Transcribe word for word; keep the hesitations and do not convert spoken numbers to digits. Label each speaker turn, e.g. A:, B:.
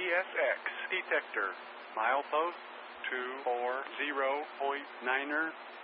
A: S X detector. Milepost two four zero point niner.